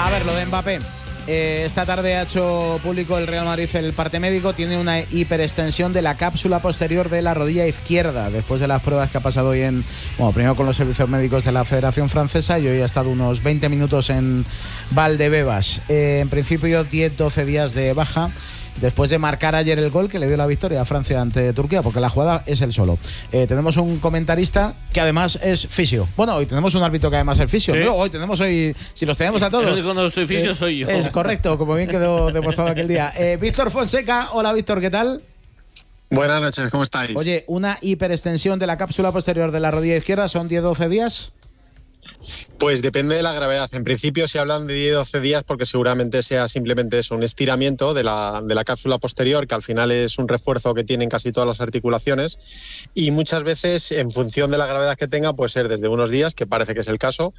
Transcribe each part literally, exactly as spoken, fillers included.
A ver, lo de Mbappé. Eh, esta tarde ha hecho público el Real Madrid el parte médico. Tiene una hiperextensión de la cápsula posterior de la rodilla izquierda, después de las pruebas que ha pasado hoy en, bueno, primero con los servicios médicos de la Federación Francesa y hoy ha estado unos veinte minutos en Valdebebas. Eh, en principio diez doce días de baja, después de marcar ayer el gol que le dio la victoria a Francia ante Turquía, porque la jugada es él solo. Eh, tenemos un comentarista que además es fisio. Bueno, hoy tenemos un árbitro que además es fisio. ¿Sí? ¿No? Hoy tenemos hoy, si los tenemos a todos. Pero cuando soy fisio eh, soy yo. Es correcto, como bien quedó demostrado aquel día. Eh, Víctor Fonseca, hola Víctor, ¿qué tal? Buenas noches, ¿cómo estáis? Oye, una hiperextensión de la cápsula posterior de la rodilla izquierda, ¿son diez doce días? Pues depende de la gravedad. En principio se hablan de diez doce días porque seguramente sea simplemente eso, un estiramiento de la, de la cápsula posterior, que al final es un refuerzo que tienen casi todas las articulaciones, y muchas veces en función de la gravedad que tenga puede ser desde unos días, que parece que es el caso,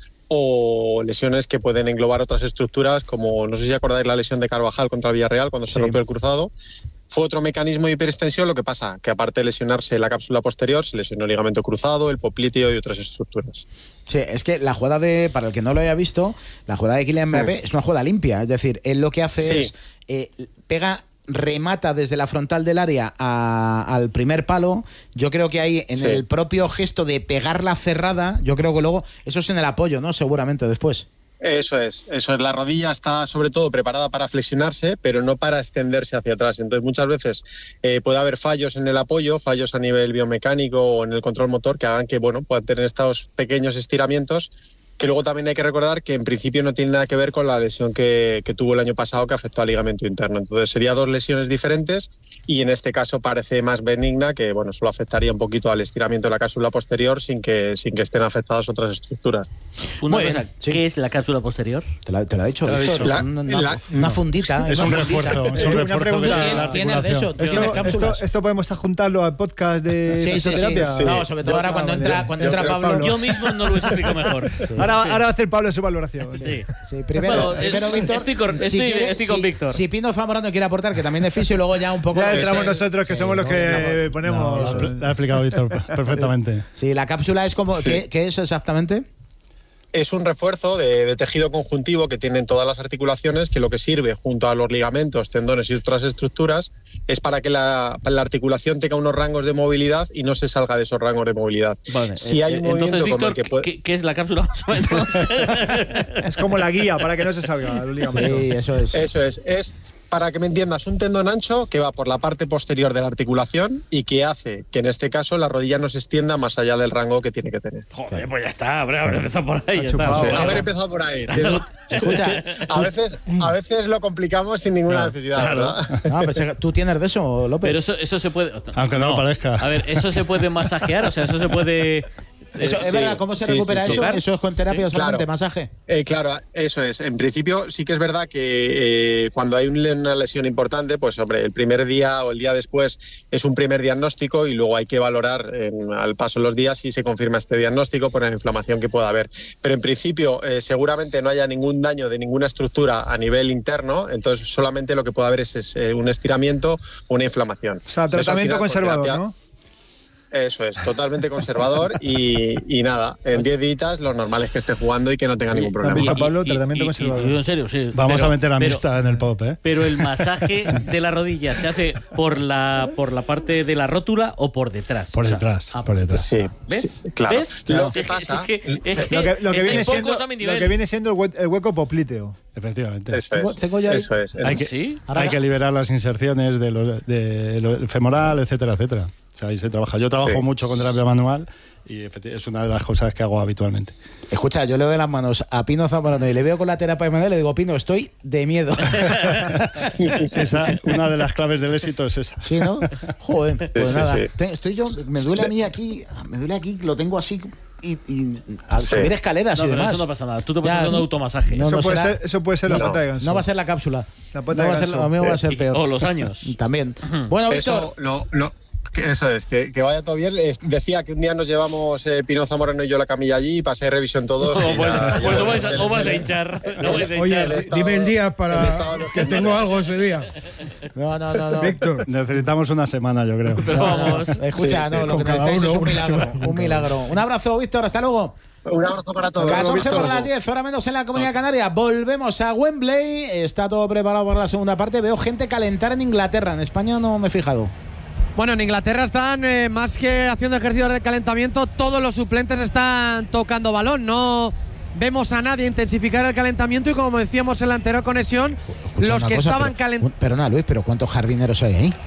o lesiones que pueden englobar otras estructuras, como no sé si acordáis la lesión de Carvajal contra el Villarreal cuando se sí. rompió el cruzado. Fue otro mecanismo de hiperextensión, lo que pasa que aparte de lesionarse la cápsula posterior, se lesionó el ligamento cruzado, el popliteo y otras estructuras. Sí, es que la jugada de, para el que no lo haya visto, la jugada de Kylian Mbappé sí. es una jugada limpia, es decir, él lo que hace sí. es, eh, pega, remata desde la frontal del área a, al primer palo. Yo creo que ahí, en sí. el propio gesto de pegarla cerrada, yo creo que luego, eso es en el apoyo, ¿no? Seguramente después. Eso es, eso es. La rodilla está sobre todo preparada para flexionarse, pero no para extenderse hacia atrás. Entonces muchas veces eh, puede haber fallos en el apoyo, fallos a nivel biomecánico o en el control motor que hagan que, bueno, puedan tener estos pequeños estiramientos, que luego también hay que recordar que en principio no tiene nada que ver con la lesión que, que tuvo el año pasado, que afectó al ligamento interno. Entonces sería dos lesiones diferentes y en este caso parece más benigna, que bueno, solo afectaría un poquito al estiramiento de la cápsula posterior sin que, sin que estén afectadas otras estructuras. Una Muy cosa, bien. ¿Qué sí. es la cápsula posterior? Te la, te la he dicho, te la, dicho. La, una, la, una fundita. Es un refuerzo, es un refuerzo de la articulación. De eso, esto, esto, esto podemos juntarlo al podcast de sí, sí, fisioterapia. Sí, sí, sí. No, sobre todo ahora cuando entra, cuando entra Pablo. Pablo. Yo mismo no lo explico mejor. Sí. Ahora, ahora va a hacer Pablo su valoración. Sí. Sí, primero, bueno, primero Víctor. Estoy con, si estoy, quiere, estoy con si, Víctor. Si Pino Zamorano quiere aportar, que también es fisio, y luego ya un poco. Ya entramos nosotros, que sí, somos los que no, ponemos. No, lo ha explicado Víctor perfectamente. Sí, la cápsula es como. Sí. ¿qué, ¿Qué es exactamente? Es un refuerzo de, de tejido conjuntivo que tienen todas las articulaciones, que lo que sirve junto a los ligamentos, tendones y otras estructuras es para que la, la articulación tenga unos rangos de movilidad y no se salga de esos rangos de movilidad. Vale, si hay un entonces, movimiento Víctor, como el que puede... ¿qué, ¿qué es la cápsula más o menos? Es como la guía para que no se salga el ligamento. Sí, eso es. Eso es. Es, para que me entiendas, un tendón ancho que va por la parte posterior de la articulación y que hace que en este caso la rodilla no se extienda más allá del rango que tiene que tener. Joder, pues ya está, habrá empezado por ahí. Ya está. Sí, no, haber empezado por ahí. Escucha, a veces, a veces lo complicamos sin ninguna claro, necesidad, claro. ¿verdad? Ah, pues, ¿tú tienes de eso, López? Pero eso, eso se puede... Aunque no, no lo parezca. A ver, eso se puede masajear, o sea, eso se puede... Eso, ¿Es sí, verdad? ¿Cómo se sí, recupera sí, sí, eso? Claro. ¿Eso es con terapia solamente, claro. masaje? Eh, claro, eso es. En principio sí que es verdad que eh, cuando hay una lesión importante, pues hombre, el primer día o el día después es un primer diagnóstico y luego hay que valorar en, al paso de los días si se confirma este diagnóstico por la inflamación que pueda haber. Pero en principio eh, seguramente no haya ningún daño de ninguna estructura a nivel interno, entonces solamente lo que puede haber es, es eh, un estiramiento o una inflamación. O sea, tratamiento final, conservador, terapia, ¿no? Eso es, totalmente conservador y, y nada, en diez días lo normal es que esté jugando y que no tenga ningún problema. Y, y, Pablo, tratamiento y, conservador. Y, y, en serio, sí. Vamos pero, a meter a pero, amistad en el pop, ¿eh? Pero el masaje de la rodilla se hace por la por la parte de la rótula o por detrás. Por detrás, o sea, por detrás. Sí, ¿ves? Sí, claro. ¿Ves? Lo que pasa, es que, es que lo que, lo que viene siendo, lo que viene siendo el, hue el hueco poplíteo. Efectivamente. Eso es. ¿Tengo yo eso es. Hay que, ¿Sí? hay que liberar las inserciones de lo, de lo femoral, etcétera, etcétera. O sea, ahí se trabaja. Yo trabajo sí. mucho con terapia manual y es una de las cosas que hago habitualmente. Escucha, yo le doy las manos a Pino Zamorano y le veo con la terapia manual y le digo, Pino, estoy de miedo. Esa, una de las claves del éxito es esa. Sí, ¿no? Joder, pues sí, nada. Sí. Estoy yo, me duele a mí aquí, me duele aquí, lo tengo así... Y, y al sí. subir escaleras no, y pero demás. Eso no pasa nada. Tú te puedes hacer un automasaje. No, eso, no puede será, ser, eso puede ser la no, pata de ganso. No va a ser la cápsula. La pata no de va a ser, lo mío va a ser peor. O los años. También. Bueno, Víctor. Eso, lo, lo, eso es, que, que vaya todo bien. Decía que un día nos llevamos eh, Pino Zamorano y yo la camilla allí y pasé revisión todos. No, bueno, ya, pues ya, o vais a, el, o vas a el, hinchar. El, no vais a Oye, hinchar. estado, dime el día para el que tengo algo ese día. No, no, no, no. Víctor. Necesitamos una semana, yo creo. Pero vamos. No, no. Escucha, sí, no, sí, lo que necesitáis es un milagro. Un milagro. Un abrazo, Víctor. Hasta luego. Un abrazo para todos. catorce por las diez, hora menos en la Comunidad Canaria. Volvemos a Wembley. Está todo preparado para la segunda parte. Veo gente calentar en Inglaterra. En España no me he fijado. Bueno, en Inglaterra están eh, más que haciendo ejercicios de calentamiento, todos los suplentes están tocando balón. No vemos a nadie intensificar el calentamiento y, como decíamos en la anterior conexión, Escucha los que cosa, estaban pero, calentando. Perdona, Luis, pero ¿cuántos jardineros hay ahí?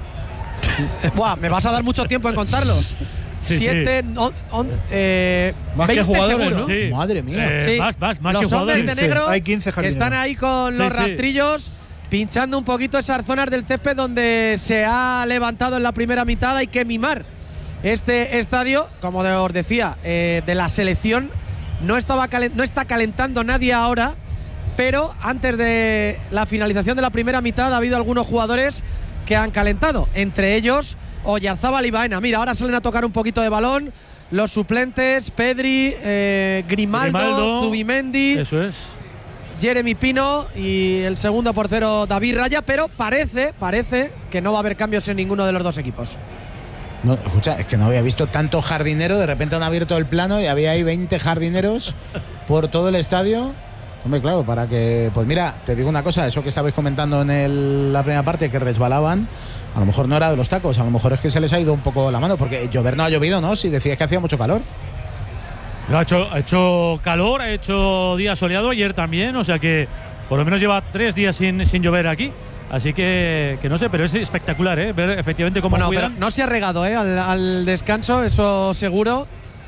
Buah, me vas a dar mucho tiempo en contarlos. Sí, Siete, sí. On, on, eh, Más que jugadores, seguro. ¿no? Sí. Madre mía. Eh, Sí. Más, más, más Los que jugadores. hombres de negro Hay quince que jardineros. están ahí con Sí, los sí. rastrillos, pinchando un poquito esas zonas del césped donde se ha levantado en la primera mitad. Hay que mimar este estadio, como os decía, eh, de la selección. No, estaba calen- no está calentando nadie ahora, pero antes de la finalización de la primera mitad ha habido algunos jugadores que han calentado, entre ellos Oyarzábal y Baena. Mira, ahora salen a tocar un poquito de balón los suplentes: Pedri, eh, Grimaldo, Grimaldo, Zubimendi, Eso es. Jeremy Pino y el segundo portero David Raya, pero parece, parece que no va a haber cambios en ninguno de los dos equipos. No, escucha, es que no había visto tanto jardinero. De repente han abierto el plano y había ahí veinte jardineros por todo el estadio. Hombre, claro, para que… Pues mira, te digo una cosa, eso que estabais comentando en el- la primera parte, que resbalaban, a lo mejor no era de los tacos, a lo mejor es que se les ha ido un poco la mano, porque llover no ha llovido, ¿no? Si decías que hacía mucho calor. No, ha, hecho, ha hecho calor, ha hecho día soleado, ayer también, o sea que por lo menos lleva tres días sin, sin llover aquí. Así que, que no sé, pero es espectacular, ¿eh? Ver efectivamente cómo Bueno, pero cuidan. no se ha regado, ¿eh? Al, al descanso, eso seguro.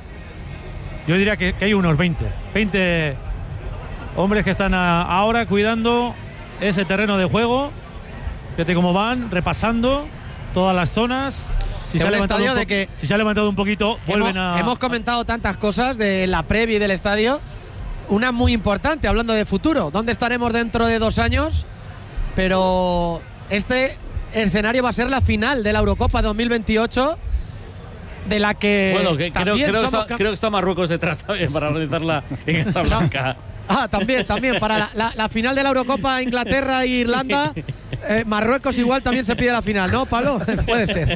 Yo diría que, que hay unos veinte. veinte hombres que están a- ahora cuidando ese terreno de juego. Fíjate cómo van, repasando todas las zonas. Si se, ha El levantado estadio un po- de que si se ha levantado un poquito, vuelven hemos, a. hemos comentado tantas cosas de la previa y del estadio. Una muy importante, hablando de futuro. ¿Dónde estaremos dentro de dos años? Pero este escenario va a ser la final de la Eurocopa dos mil veintiocho, de la que Bueno, que creo, también creo, que somos está, cam- creo que está Marruecos detrás también para organizarla en Casablanca. Ah, también, también. Para la, la- la final de la Eurocopa, Inglaterra e Irlanda, eh, Marruecos igual también se pide la final, ¿no, Pablo? Puede ser.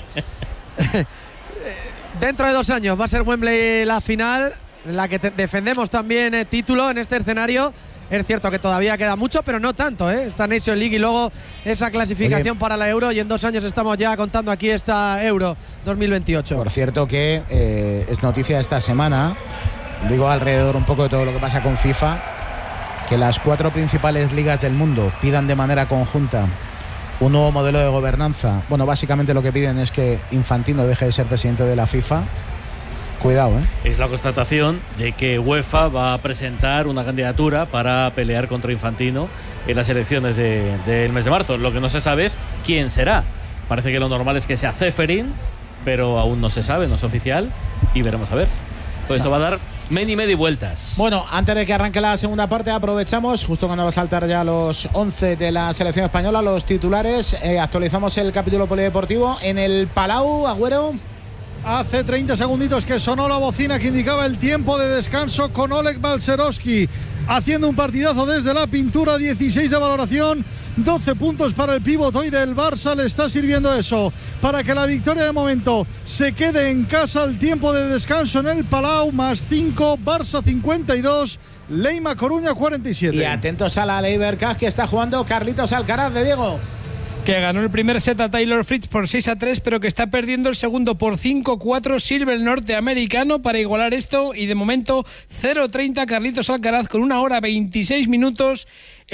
Dentro de dos años va a ser Wembley la final, en la que te- defendemos también eh, título en este escenario. Es cierto que todavía queda mucho, pero no tanto, ¿eh? Esta Nation League y luego esa clasificación Oye, para la Euro, y en dos años estamos ya contando aquí esta Euro dos mil veintiocho. Por cierto que eh, es noticia esta semana, digo alrededor un poco de todo lo que pasa con FIFA, que las cuatro principales ligas del mundo pidan de manera conjunta un nuevo modelo de gobernanza. Bueno, básicamente lo que piden es que Infantino deje de ser presidente de la FIFA. Cuidado, ¿eh? Es la constatación de que UEFA va a presentar una candidatura para pelear contra Infantino en las elecciones de- del mes de marzo. Lo que no se sabe es quién será. Parece que lo normal es que sea Ceferin, pero aún no se sabe, no es oficial, y veremos a ver. Todo esto va a dar many, many vueltas. Bueno, antes de que arranque la segunda parte, aprovechamos, justo cuando va a saltar ya los once de la selección española, los titulares, eh, actualizamos el capítulo polideportivo en el Palau, Agüero. Hace treinta segunditos que sonó la bocina que indicaba el tiempo de descanso con Oleg Balcerowski haciendo un partidazo desde la pintura, dieciséis de valoración, doce puntos para el pívot hoy del Barça. Le está sirviendo eso para que la victoria de momento se quede en casa. El tiempo de descanso en el Palau, más cinco, Barça cincuenta y dos, Leima Coruña cuarenta y siete. Y atentos a la Leiber Cup que está jugando Carlitos Alcaraz de Diego. Que ganó el primer set a Taylor Fritz por seis a tres, pero que está perdiendo el segundo por cinco a cuatro. Sirve el norteamericano para igualar esto, y de momento cero treinta Carlitos Alcaraz con una hora veintiséis minutos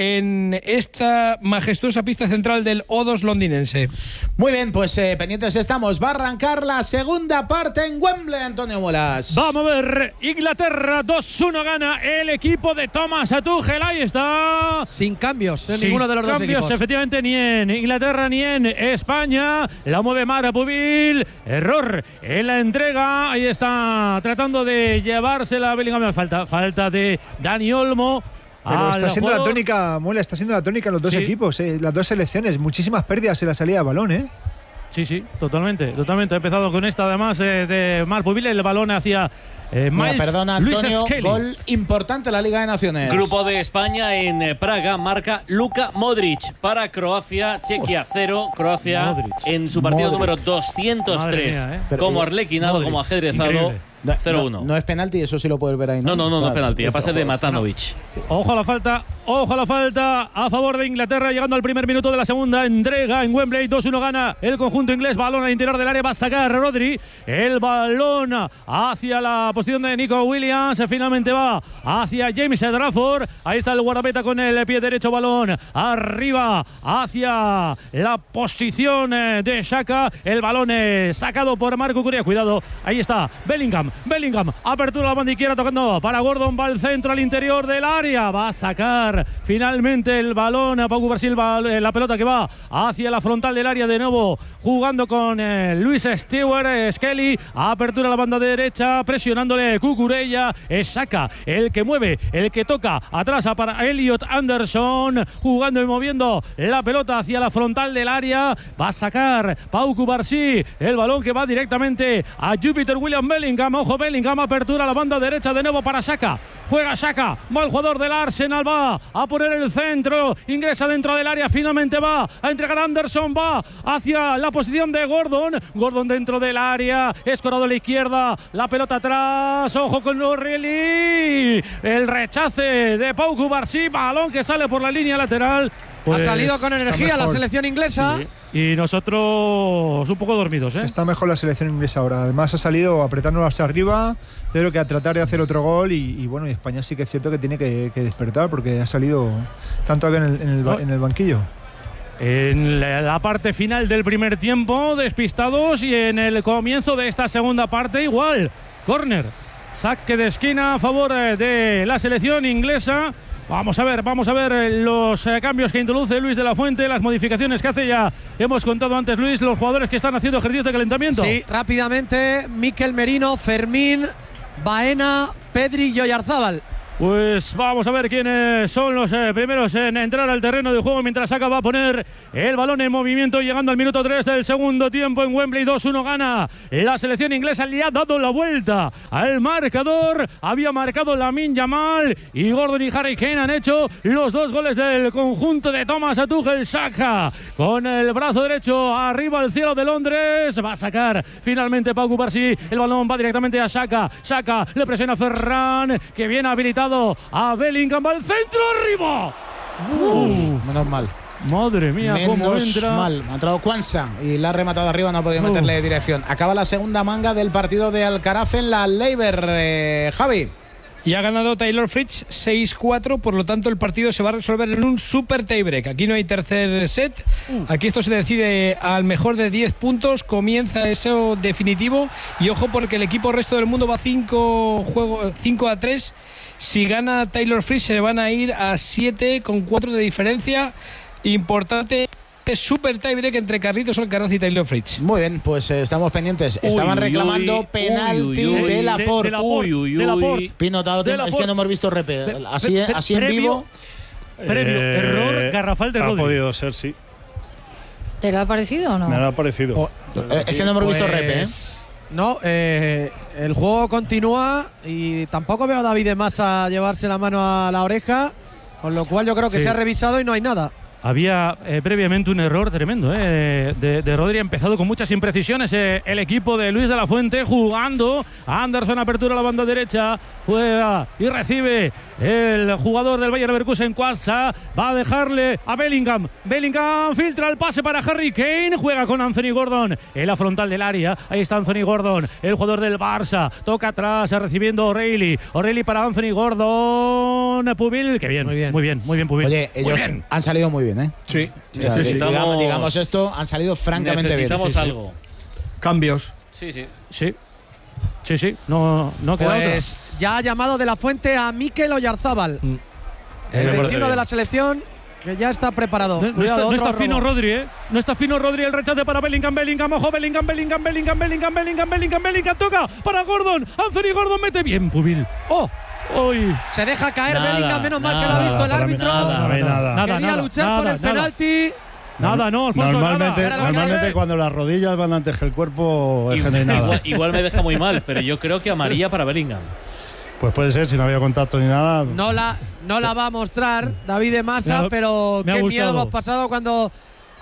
en esta majestuosa pista central del O dos londinense. Muy bien, pues eh, pendientes estamos. Va a arrancar la segunda parte en Wembley, Antonio Molas. Vamos a ver, Inglaterra dos uno gana el equipo de Thomas Tuchel. Ahí está. Sin cambios en Sin ninguno de los dos cambios, equipos. efectivamente, ni en Inglaterra ni en España. La mueve Mara Pubil. Error en la entrega. Ahí está tratando de llevársela a Bellingham. Falta, falta de Dani Olmo. Pero está siendo la jugador. tónica, Muela, está siendo la tónica en los dos Sí. equipos, eh, las dos selecciones. Muchísimas pérdidas en la salida de balón, ¿eh? Sí, sí, totalmente, totalmente. Ha empezado con esta, además, eh, de Marc Pubil. El balón hacia eh, Mira, Miles perdona, Luis Antonio, Skelly. gol importante en la Liga de Naciones. Grupo de España en eh, Praga marca Luka Modric para Croacia, Chequia cero, Croacia Modric. en su partido Modric. número doscientos tres Madre mía, ¿eh? Pero, como eh, arlequinado, Modric, como ajedrezado, increíble. cero uno. No, no es penalti, eso sí lo puedes ver ahí. No, no, no, no, o sea, no es penalti. A pase de Matanovic. Ojo a la falta, ojo a la falta a favor de Inglaterra, llegando al primer minuto de la segunda entrega en Wembley. dos uno gana el conjunto inglés. Balón al interior del área, va a sacar Rodri. El balón hacia la posición de Nico Williams. Finalmente va hacia James Trafford. Ahí está el guardameta con el pie derecho. Balón arriba hacia la posición de Xhaka. El balón es sacado por Marco Curia. Cuidado, ahí está Bellingham. Bellingham, apertura la banda izquierda tocando para Gordon. Va al centro, al interior del área. Va a sacar finalmente el balón a Pau Brasil. La pelota que va hacia la frontal del área de nuevo, jugando con eh, Luis Stewart. eh, Skelly, apertura a la banda derecha, presionándole Cucurella. Es Xhaka el que mueve, el que toca atrás para Elliot Anderson, jugando y moviendo la pelota hacia la frontal del área. Va a sacar Pau Cubarsí el balón que va directamente a Jupiter William Bellingham. Ojo, Bellingham, apertura a la banda derecha de nuevo para Xhaka. Juega Xhaka, va el jugador del Arsenal, va a poner el centro, ingresa dentro del área, finalmente va a entregar a Anderson, va hacia la posición de Gordon. Gordon dentro del área, escorado a la izquierda, la pelota atrás, ojo con O'Reilly. El rechace de Pau Cubarsí, balón que sale por la línea lateral. Pues ha salido con energía la selección inglesa. Sí. Y nosotros un poco dormidos, ¿eh? Está mejor la selección inglesa ahora. Además ha salido apretándonos hacia arriba, pero que a tratar de hacer otro gol. Y, y bueno, y España sí que es cierto que tiene que, que despertar, porque ha salido tanto acá en el, en el, no. en el banquillo. En la parte final del primer tiempo, despistados, y en el comienzo de esta segunda parte igual. Córner, saque de esquina a favor de la selección inglesa. Vamos a ver, vamos a ver los eh, cambios que introduce Luis de la Fuente, las modificaciones que hace. Ya hemos contado antes, Luis, los jugadores que están haciendo ejercicios de calentamiento. Sí, rápidamente, Mikel Merino, Fermín, Baena, Pedri y Oyarzábal. Pues vamos a ver quiénes son los eh, primeros en entrar al terreno de juego, mientras Xhaka va a poner el balón en movimiento, llegando al minuto tres del segundo tiempo en Wembley. dos uno gana la selección inglesa, le ha dado la vuelta al marcador. Había marcado Lamine Yamal y Gordon y Harry Kane han hecho los dos goles del conjunto de Thomas Tuchel. Xhaka con el brazo derecho arriba al cielo de Londres, va a sacar finalmente Pau Cubarsí. El balón va directamente a Xhaka. Xhaka le presiona a Ferran, que viene habilitado a Bellingham, al centro, arriba. Uh, menos mal. Madre mía, menos cómo entra. mal. Ha entrado Kwanza y la ha rematado arriba, no ha podido uh. meterle dirección. Acaba la segunda manga del partido de Alcaraz en la Leiber, eh, Javi. Y ha ganado Taylor Fritz seis cuatro, por lo tanto el partido se va a resolver en un super tiebreak. Aquí no hay tercer set, aquí esto se decide al mejor de diez puntos, comienza eso definitivo. Y ojo, porque el equipo resto del mundo va cinco a tres. Si gana Taylor Fritz se van a ir a siete con cuatro de diferencia. Importante super tiebreak entre Carlitos Alcaraz y Taylor Fritz. Muy bien, pues eh, estamos pendientes. Estaban uy, reclamando uy, penalti uy, uy, de Laporte. De, de Laporte. Pino, te, es que no hemos visto repe. Así, pe, pe, así en vivo. Previo, eh, error garrafal de Rodri. Ha podido ser, sí. ¿Te lo ha parecido o no? Me lo ha parecido. Oh, eh, es que no hemos pues, visto repe, ¿eh? No, eh, el juego continúa y tampoco veo a David de Masa llevarse la mano a la oreja, con lo cual yo creo que sí. se ha revisado y no hay nada. Había eh, previamente un error tremendo eh, de, de Rodri, ha empezado con muchas imprecisiones eh, el equipo de Luis de la Fuente, jugando. Anderson, apertura a la banda derecha, juega y recibe el jugador del Bayer Leverkusen, Kwanza, va a dejarle a Bellingham. Bellingham filtra el pase para Harry Kane, juega con Anthony Gordon en la frontal del área. Ahí está Anthony Gordon, el jugador del Barça, toca atrás recibiendo O'Reilly. O'Reilly para Anthony Gordon. Pubil, que bien, muy bien, muy bien, muy bien Pubil. Oye, ellos bien. han salido muy bien, ¿eh? Sí. O sea, digamos, digamos esto, han salido francamente necesitamos bien. Necesitamos algo. Sí, sí. Cambios. Sí, sí. Sí. Sí, sí, no, no queda pues otra. Ya ha llamado de la Fuente a Mikel Oyarzábal, mm. el veintiuno de la selección, que ya está preparado. No, no Cuidado, está, no está fino robo. Rodri, ¿eh? No está fino Rodri, el rechace para Bellingham, Bellingham, ojo, Bellingham, Bellingham, Bellingham, Bellingham, Bellingham, Bellingham, Bellingham, toca para Gordon, Anthony Gordon mete bien, Pubil. ¡Oh! Hoy. Se deja caer nada, Bellingham, menos nada, mal que lo ha visto el árbitro. Nada, nada, nada. nada Quería nada, luchar nada, por el nada. penalti. Nada, no, Alfonso, Normalmente, nada. normalmente cuando las rodillas van antes que el cuerpo, es que no hay nada. Igual, igual me deja muy mal, pero yo creo que amarilla para Bellingham. Pues puede ser, si no había contacto ni nada. No la, no la va a mostrar David de Masa, me ha, pero me qué ha miedo hemos pasado cuando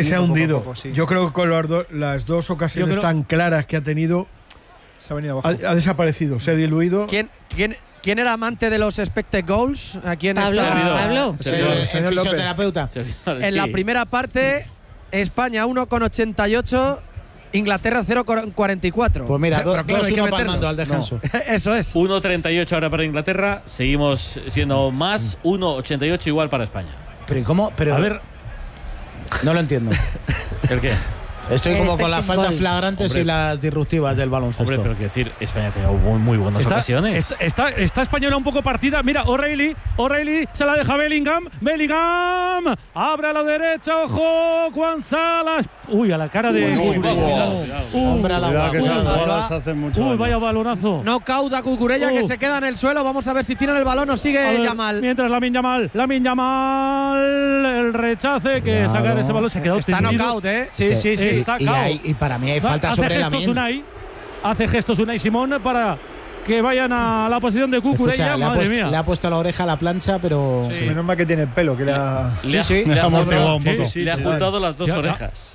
que se ha poco a hundido. poco, sí. Yo creo que con las, do- las dos ocasiones Yo creo- tan claras que ha tenido, Se ha venido abajo. ha, ha desaparecido, se ha diluido. ¿Quién, quién, ¿Quién era amante de los expected goals? Aquí en Pablo, esta. Pablo. El, el Señor López. fisioterapeuta. En la primera parte, España uno con ochenta y ocho, Inglaterra cero cuarenta y cuatro. Pues mira, Pero dos claro, hay que uno para el meterlos. mando al descanso. No. Eso es. uno treinta y ocho ahora para Inglaterra. Seguimos siendo más. uno ochenta y ocho igual para España. Pero ¿y cómo? Pero, A ver. No lo entiendo. ¿El qué? Estoy como Este con las faltas flagrantes Hombre. y las disruptivas del baloncesto. Hombre, pero que decir, España ha tenido muy, muy buenas Está, ocasiones. está, está, está española un poco partida. Mira, O'Reilly. O'Reilly se la deja Bellingham. Bellingham. Abre a la derecha. Ojo. Juan Salas. Uy, a la cara de. Uy, Uy, uy, cuidado. uy, Uy, Hombre, a la Cuidado, que guapa. esas Uy, bolas va. hacen mucho Uy, daño. vaya balonazo. No cauda Cucurella Uh. que se queda en el suelo. Vamos a ver si tiran el balón o A sigue ver, Yamal. Mientras Lamine Yamal, Lamine Yamal, el rechace que Cuidado. sacar ese balón se ha quedado Está tendido. knockout, ¿eh? Sí, Que- sí, sí. y- Está y, cao. hay- y para mí hay Va- falta hace sobre gestos Lamine. Unai, hace gestos Unai Simón para que vayan a la posición de Cucurella. Escucha, le, ha Madre puesto, mía. le ha puesto la oreja a la plancha, pero. Sí. Menos mal que tiene el pelo, que era. Le ha, sí, le ha le ha amortiguado juntado- un poco. sí, le ha Sí, juntado las dos Ya, ya. orejas.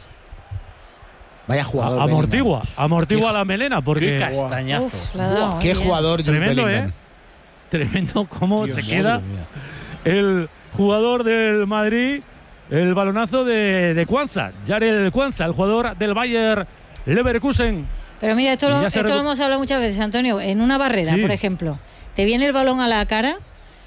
Vaya jugador. Amortigua, amortigua Qué- la melena Qué porque castañazo. Uf, la ha dado, Bellingham. Qué bien. jugador, Jude tremendo, Bellingham. ¿eh? Tremendo cómo Dios, se madre queda mía. el jugador del Madrid, el balonazo de, de Kwanza, Jarel Kwanza, el jugador del Bayer Leverkusen. Pero mira, esto, Y lo, ya se esto lo recu- hemos hablado muchas veces, Antonio. En una barrera, Sí. por ejemplo, te viene el balón a la cara.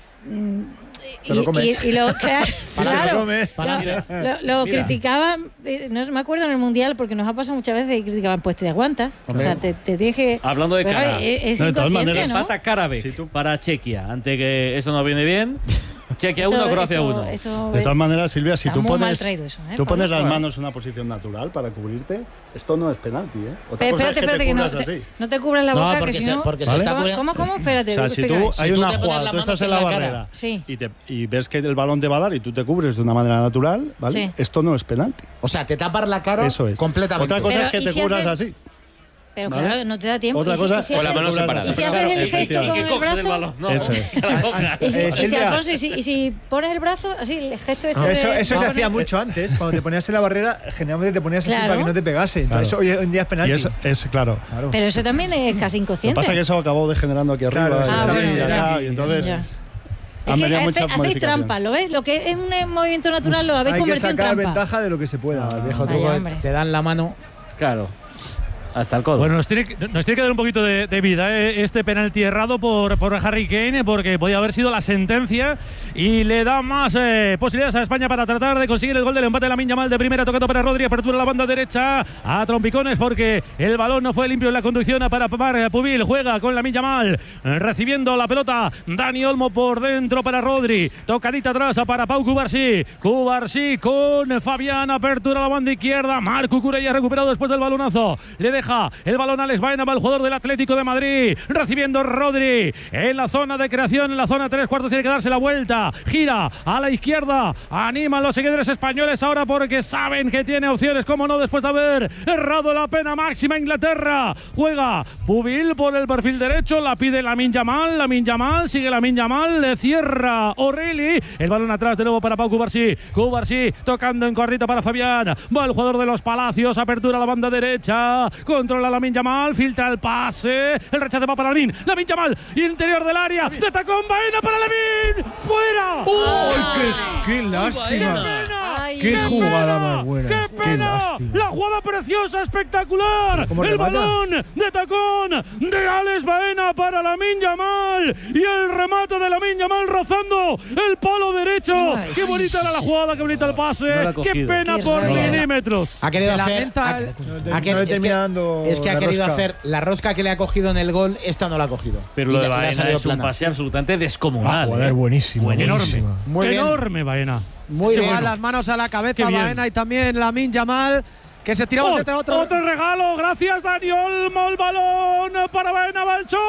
mm, Te lo y, comes. y- y lo, claro, Pa'lante. lo, comes. Pa'lante. lo- lo Mira. criticaban, eh, no me acuerdo en el Mundial, porque nos ha pasado muchas veces y criticaban, pues te aguantas. O sea, te, te tienes que. Hablando de Pero, cara. eh, es No, de todas inconsciente, maneras, ¿no? Sata Karabek Si tú- para Chequia. Ante que eso no viene bien. Chequia Esto- uno, Croacia esto- uno. esto- De todas maneras, Silvia, si Está tú muy mal pones, traído eso, ¿eh, tú pones Pablo? las manos en una posición natural para cubrirte, esto no es penalti, ¿eh? Otra Pero cosa espérate, es que espérate, te que no cubras te, así. no te cubras la No, boca, porque que si se- no. porque se ¿Vale? está ¿Cómo, cubriendo- ¿Cómo? ¿Cómo? Espérate. O sea, si explica. tú Si hay tú una te pones jugada, las tú manos estás en en la la cara. barrera Sí. y, te, y ves que el balón te va a dar y tú te cubres de una manera natural, ¿vale? Sí. Esto no es penalti. O sea, te tapas la cara Eso es. completamente. Otra cosa Pero, es que ¿y te si cubras haces- así. Pero ¿Vale? claro, no te da tiempo. Otra Y si- cosa y si con la haces- mano separada. Y si haces el gesto con Que el coges el brazo. balón. No, Eso es. que la cojas. Y si, Eh, y si, Silvia. Alfonso, y si, y si pones el brazo, así, el gesto este Eso, de- eso se de hacía poner- mucho antes, cuando te ponías en la barrera, generalmente te ponías así Claro. para que no te pegase. Entonces, Claro. hoy en día es penalti. Y es, es claro. Claro. Pero eso también es casi Lo que inconsciente. pasa es que eso acabó degenerando aquí arriba Claro, y, Ah, aquí bueno, y ya. allá, y entonces Ya. han Es que venido hacéis, muchas hacéis modificaciones. trampa, ¿lo ves? Lo que es un eh, movimiento natural lo habéis Hay que convertido en sacar trampa. ventaja de lo que se pueda. El viejo Vaya, truco, hombre. te dan la mano. Claro. Hasta el codo. Bueno, nos tiene, que- nos tiene que dar un poquito de, de vida eh, este penalti errado por, por Harry Kane, porque podía haber sido la sentencia y le da más eh, posibilidades a España para tratar de conseguir el gol del empate de Lamine Yamal de primera, tocando para Rodri, apertura a la banda derecha a trompicones porque el balón no fue limpio en la conducción para Pamar Pubil, juega con Lamine Yamal, eh, recibiendo la pelota Dani Olmo por dentro para Rodri, tocadita atrás para Pau Cubarsí, Cubarsí con Fabián, apertura a la banda izquierda, Marc Cucurella recuperado después del balonazo, le deja el balón a Alex Baena, va el jugador del Atlético de Madrid, recibiendo Rodri en la zona de creación, en la zona tres cuartos, tiene que darse la vuelta, gira a la izquierda, animan los seguidores españoles ahora porque saben que tiene opciones, como no, después de haber errado la pena máxima Inglaterra, juega Pubil por el perfil derecho, la pide Lamine Yamal, Lamine Yamal, sigue Lamine Yamal, le cierra O'Reilly, el balón atrás de nuevo para Pau Cubarsí, Cubarsí tocando en cortito para Fabián, va el jugador de los Palacios, apertura a la banda derecha, controla Lamine Yamal, filtra el pase, el rechace va para Lamine, Lamine Yamal, interior del área, de tacón, Baena para Lamine, fuera. ¡Ay, qué, qué lástima! Ay, ¡Qué ay, jugada pena! más buena! ¡Qué pena! lástima! La jugada preciosa, espectacular. ¿Cómo El remata? balón de tacón de Alex Baena para Lamine Yamal y el remate de Lamine Yamal rozando el palo derecho. Ay, ¡Qué bonita era la jugada! ¡Qué bonita el No pase! la ha ¡Qué cogido. pena Qué por rabia. milímetros! Ha querido Se hacer. lamenta ha- el- No ha querido- le es que- termina dando es que ha la querido rosca. hacer la rosca que le ha cogido en el gol, esta no la ha cogido. Pero Y lo le- de le ha Baena salido es un plana. pase absolutamente Ah, descomunal. joder, ¿eh? buenísimo. Buenísimo. Enorme. Muy bien. Enorme, Baena. Muy Lleva bien. las manos a la cabeza Qué bien. Baena y también Lamine Yamal, que se tiraba Oh, desde otro. otro regalo, gracias Dani Olmo, el balón para Baena, Balchón.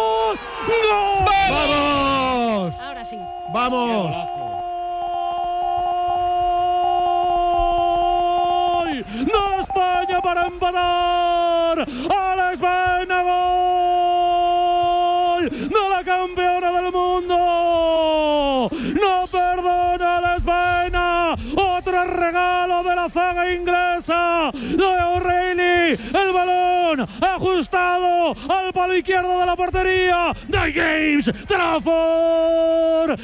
¡Gol! ¡Vamos! Ahora sí. ¡Vamos! ¡Gol de España para empatar! ¡Alex Baena, gol de la campeona del mundo! ¡No perdona Alex Baena! ¡Otro regalo de la zaga inglesa! De O'Reilly El balón ajustado al palo izquierdo de la portería de James Trafford.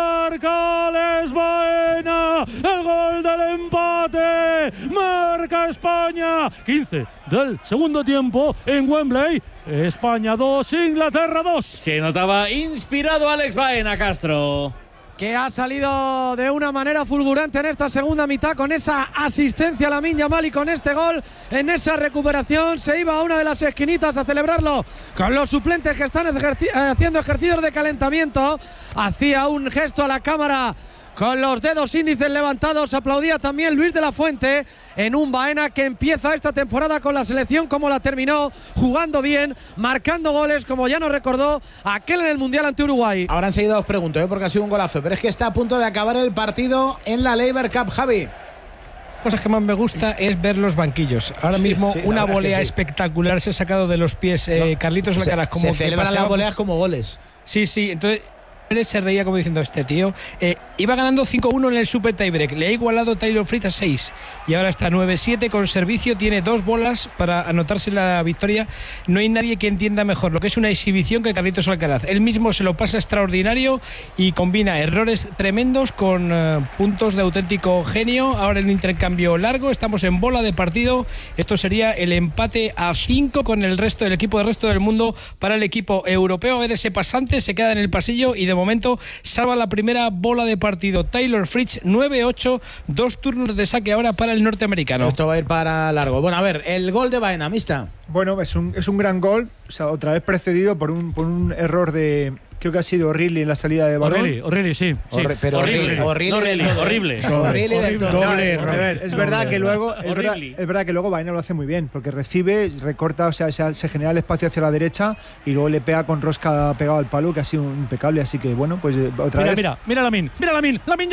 Marca Les Baena. El gol del empate. Marca España. quince del segundo tiempo en Wembley. España dos, Inglaterra dos. Se notaba inspirado Alex Baena, Castro, que ha salido de una manera fulgurante en esta segunda mitad con esa asistencia a Lamine Yamal y con este gol en esa recuperación. Se iba a una de las esquinitas a celebrarlo con los suplentes que están ejerci- haciendo ejercicios de calentamiento. Hacía un gesto a la cámara con los dedos índices levantados. Aplaudía también Luis de la Fuente en un Baena que empieza esta temporada con la selección como la terminó, jugando bien, marcando goles, como ya nos recordó aquel en el Mundial ante Uruguay. Ahora enseguida os pregunto, ¿eh? porque ha sido un golazo, pero es que está a punto de acabar el partido en la Labour Cup, Javi. Cosa que más me gusta es ver los banquillos. Ahora Sí, mismo sí, una volea sí. espectacular se ha sacado de los pies eh, No, Carlitos se, Alcaraz. Como se que celebran paseaba- las voleas como goles. Sí, sí, entonces él se reía como diciendo, este tío eh, iba ganando cinco uno en el Super Tiebreak, le ha igualado Taylor Fritz a seis y ahora está nueve siete con servicio, tiene dos bolas para anotarse la victoria. No hay nadie que entienda mejor lo que es una exhibición que Carlitos Alcaraz. Él mismo se lo pasa extraordinario y combina errores tremendos con uh, puntos de auténtico genio. Ahora el intercambio largo, estamos en bola de partido. Esto sería el empate a cinco con el resto del equipo del resto del mundo para el equipo europeo. A ver, ese pasante se queda en el pasillo y de momento salva la primera bola de partido Taylor Fritz. Nueve ocho, dos turnos de saque ahora para el norteamericano. Esto va a ir para largo. Bueno, a ver, el gol de Baena, Mista. Bueno, es un, es un gran gol, o sea, otra vez precedido por un, por un error de, creo que ha sido O'Reilly en la salida de balón. O'Reilly, O'Reilly, sí. sí. Horri- pero Horrible, horrible, horrible, del todo. horrible. Horrible del todo. No, Doble es, error. a ver, es verdad Doble que error. luego es verdad, Horrible. es verdad que luego Baena lo hace muy bien, porque recibe, recorta, o sea, se, se genera el espacio hacia la derecha y luego le pega con rosca pegado al palo, que ha sido impecable. Así que bueno, pues eh, otra Mira, vez. mira, mira Lamine, mira Lamine, Lamine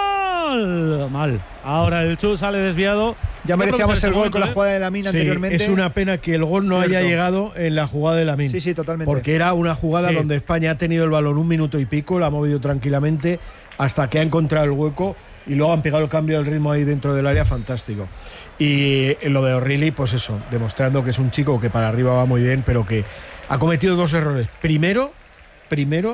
Yamal. Mal. Ahora el chut sale desviado. Ya Hay que merecíamos aprovechar el este gol con la momento, jugada de Lamine Sí, anteriormente. es una pena que el gol no Cierto. haya llegado en la jugada de Lamine. Sí, sí, totalmente. Porque era una jugada Sí. donde España ha tenido el balón un minuto y pico, la ha movido tranquilamente hasta que ha encontrado el hueco y luego han pegado el cambio del ritmo ahí dentro del área, fantástico. Y en lo de O'Reilly, pues eso, demostrando que es un chico que para arriba va muy bien, pero que ha cometido dos errores. Primero, primero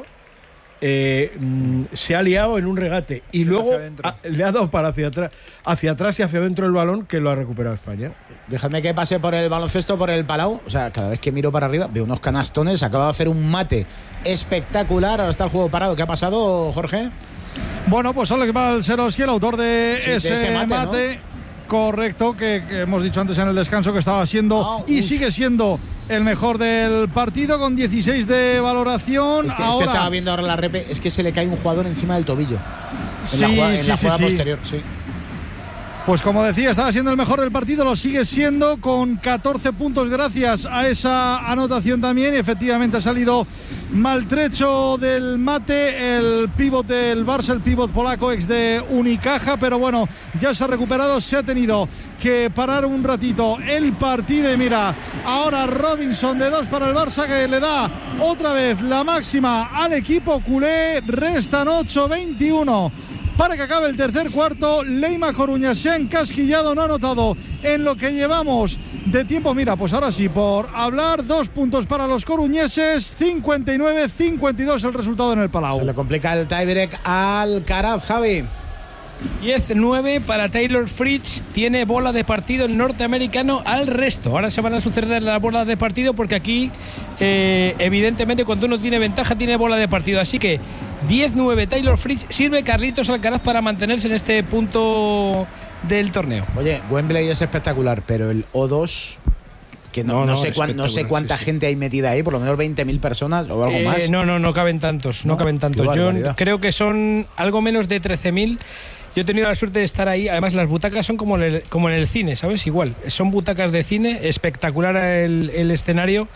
eh, mm, se ha liado en un regate y Hacia luego adentro. ha- le ha dado para hacia atrás, hacia atrás y hacia adentro el balón, que lo ha recuperado España. Dejadme que pase por el baloncesto, por el Palau. O sea, cada vez que miro para arriba veo unos canastones. Acaba de hacer un mate espectacular. Ahora está el juego parado. ¿Qué ha pasado, Jorge? Bueno, pues Alex Balcerowski, el autor de, Sí, de ese, ese mate, mate, correcto, que, que hemos dicho antes en el descanso que estaba siendo Ah, y uf. sigue siendo el mejor del partido con dieciséis de valoración. Es que, es Ahora, que estaba viendo ahora la repe. Es que se le cae un jugador encima del tobillo. En Sí, la jugada, en sí, la sí, jugada sí. posterior, sí. Pues como decía, estaba siendo el mejor del partido, lo sigue siendo con catorce puntos gracias a esa anotación también. Y efectivamente ha salido maltrecho del mate el pívot del Barça, el pívot polaco ex de Unicaja, pero bueno, ya se ha recuperado, se ha tenido que parar un ratito el partido y mira, ahora Robinson de dos para el Barça que le da otra vez la máxima al equipo culé, restan ocho veintiuno. Para que acabe el tercer cuarto, Leima Coruña se ha encasquillado, no ha anotado en lo que llevamos de tiempo. Mira, pues ahora sí, por hablar, dos puntos para los coruñeses, cincuenta y nueve cincuenta y dos el resultado en el Palau. Se le complica el tiebreak al Alcaraz, Javi. diez nueve para Taylor Fritz. Tiene bola de partido el norteamericano al resto. Ahora se van a suceder las bolas de partido porque aquí, eh, evidentemente, cuando uno tiene ventaja, tiene bola de partido. Así que diez nueve Taylor Fritz. Sirve Carlitos Alcaraz para mantenerse en este punto del torneo. Oye, Wembley es espectacular, pero el O dos, que no, No, no no, sé, cuán- no sé espectacular, cuánta sí, sí. gente hay metida ahí, por lo menos veinte mil personas o algo Eh, más. No, no, no caben tantos. No, No, caben qué tantos. Yo barbaridad. creo que son algo menos de trece mil. Yo he tenido la suerte de estar ahí. Además, las butacas son como en el, como en el cine, ¿sabes? Igual. Son butacas de cine, espectacular el, el escenario.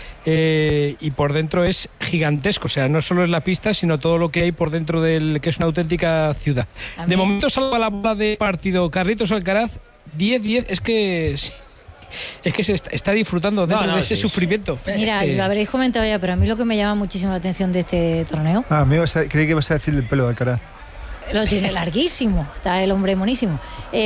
Eh, y por dentro es gigantesco, o sea, no solo es la pista, sino todo lo que hay por dentro del que es una auténtica ciudad. A De mí- momento salva la bola de partido Carlitos Alcaraz, diez diez, es que sí, es que se está, está disfrutando dentro No, no, de ese sí, sufrimiento. Mira, Es que- lo habréis comentado ya, pero a mí lo que me llama muchísimo la atención de este torneo Ah, me ibas a- creí que ibas a decir el pelo de Alcaraz. Lo tiene larguísimo, está el hombre monísimo.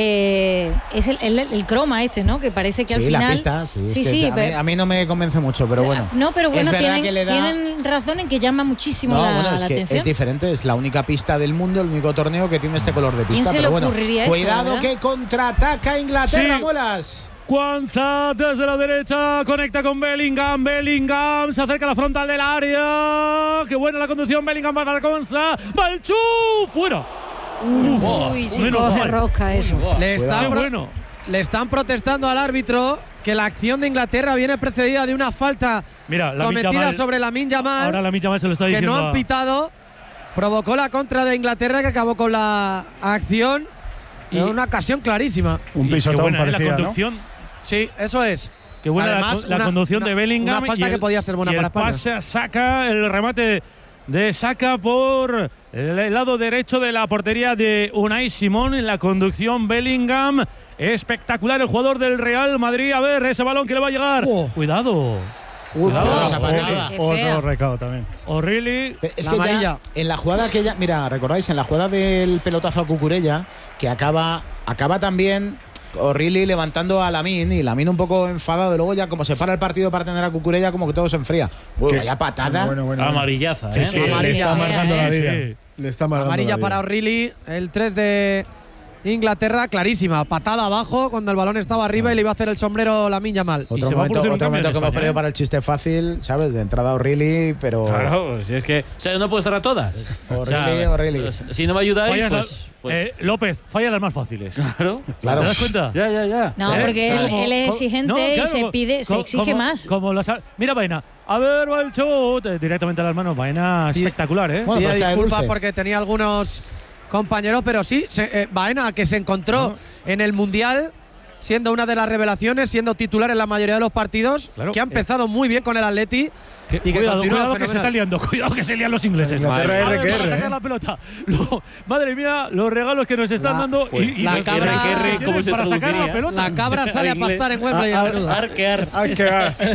Eh, es el, el, el croma este, ¿no? Que parece que sí, al final... la pista, sí. Sí, es que sí, a, mí, a mí no me convence mucho, pero bueno. No, pero bueno, tienen, que le da... tienen razón en que llama muchísimo no, la, bueno, es la que atención. es diferente, es la única pista del mundo, el único torneo que tiene este color de pista. ¿Quién se pero le bueno, ocurriría esto, cuidado verdad? que contraataca Inglaterra, Sí. Muelas. Kwanzaa desde la derecha, conecta con Bellingham, Bellingham se acerca a la frontal del área, qué buena la conducción, Bellingham para Kwanzaa, va el chu, fuera. Uf, Uy, sí, coge rosca eso. Le están, Qué pro- bueno. le están protestando al árbitro que la acción de Inglaterra viene precedida de una falta Mira, Lamine cometida Yamal, sobre Lamine Yamal, ahora Lamine Yamal se lo está que diciendo no han a- pitado, provocó la contra de Inglaterra que acabó con la acción y Y- una ocasión clarísima. Un Y qué pisotón buena, ¿eh? parecía, la ¿no? conducción. Sí, eso es. Qué buena la Además, con- la, una- conducción una- de Bellingham. Una falta y el- que podía ser buena y para el España. pase a Saka, el remate de Saka por el lado derecho de la portería de Unai Simón. En la conducción Bellingham. Espectacular el jugador del Real Madrid. A ver, ese balón que le va a llegar. Oh. Cuidado. Uy, Cuidado. esa patada. Qué fea. Otro recado también. O'Reilly. Es La que amarilla. ya en la jugada aquella, mira, recordáis, en la jugada del pelotazo a Cucurella, que acaba, acaba también O'Reilly levantando a Lamine y Lamine un poco enfadado, y luego ya como se para el partido para tener a Cucurella, como que todo se enfría. Uy, ¿Qué? vaya patada. Bueno, bueno, bueno. Amarillaza, Sí, ¿eh? sí, le Amarilla. está amargando la Sí, vida. sí. Le está amargando Amarilla la vida. para O'Reilly, el tres de Inglaterra, clarísima. Patada abajo cuando el balón estaba arriba y le iba a hacer el sombrero Lamine Yamal. Y Otro se va a momento, producir un otro cambio en momento que hemos España, perdido ¿eh? para el chiste fácil, ¿sabes? De entrada O'Reilly, pero. Claro, si es que. O sea, no puedo estar a todas. O'Reilly, O'Reilly. Si no me ayudáis, Fallas pues. la- pues eh, López, falla las más fáciles. claro. Claro. ¿Te das cuenta? Ya, ya, ya. No, ¿Eh? porque él, Como- él es co- exigente no, claro, y se co- pide, se co- exige como- más. Como las, mira, Vaina. A ver, va el chut. eh, Directamente a las manos. Vaina espectacular, ¿eh? Bueno, Pide pues está de disculpas dulce. porque tenía algunos compañeros, pero sí, se, eh, Baena, que se encontró No. en el Mundial, siendo una de las revelaciones, siendo titular en la mayoría de los partidos, Claro, que ha empezado muy bien con el Atleti. Que- y que cuidado, continúa cuidado que se fenomenal. está liando, cuidado que se lían los ingleses. Inglaterra A ver, R Q R, para sacar ¿eh? la pelota. Lo- madre mía, los regalos que nos están La- dando y, y la los cabra- que R Q R, tienen ¿cómo se para sacar la traduciría? pelota. La cabra sale a pastar en Wembley. a menudo. Arquear. Hay que